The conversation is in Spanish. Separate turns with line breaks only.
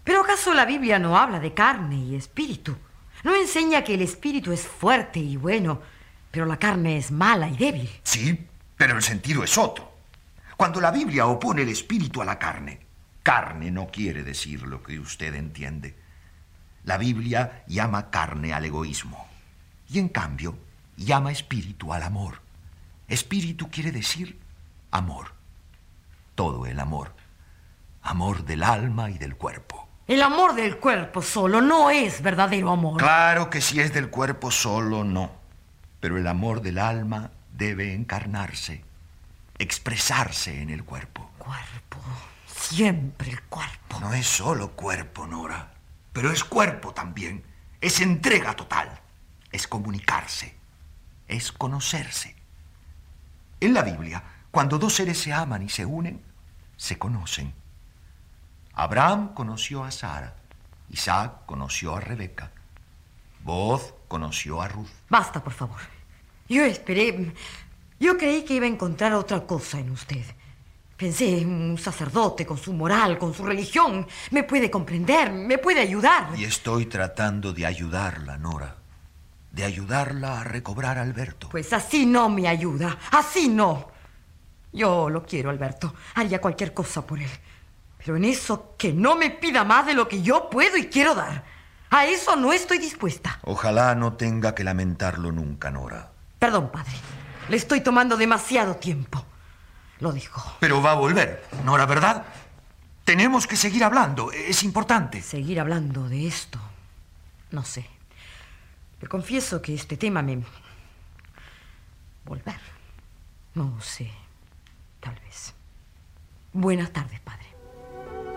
¿Pero acaso la Biblia no habla de carne y espíritu? ¿No enseña que el espíritu es fuerte y bueno, pero la carne es mala y débil?
Sí, pero el sentido es otro. Cuando la Biblia opone el espíritu a la carne, carne no quiere decir lo que usted entiende. La Biblia llama carne al egoísmo y en cambio llama espíritu al amor. Espíritu quiere decir amor. Todo el amor. Amor del alma y del cuerpo.
El amor del cuerpo solo no es verdadero amor.
Claro que si es del cuerpo solo, no. Pero el amor del alma debe encarnarse, expresarse en el cuerpo.
Cuerpo. Siempre el cuerpo.
No es solo cuerpo, Nora, pero es cuerpo también. Es entrega total. Es comunicarse. Es conocerse. En la Biblia, cuando dos seres se aman y se unen, se conocen. Abraham conoció a Sara, Isaac conoció a Rebeca, Booz conoció a Ruth.
Basta, por favor. Yo creí que iba a encontrar otra cosa en usted. Pensé en un sacerdote con su moral, con su religión. Me puede comprender, me puede ayudar.
Y estoy tratando de ayudarla, Nora. De ayudarla a recobrar a Alberto.
Pues así no me ayuda, así no. Yo lo quiero, Alberto. Haría cualquier cosa por él. Pero en eso que no me pida más de lo que yo puedo y quiero dar. A eso no estoy dispuesta.
Ojalá no tenga que lamentarlo nunca, Nora.
Perdón, padre. Le estoy tomando demasiado tiempo. Lo dijo.
Pero va a volver, Nora, ¿verdad? Tenemos que seguir hablando. Es importante.
Seguir hablando de esto. No sé. Le confieso que este tema me... Volver. No sé. Tal vez. Buenas tardes, padre.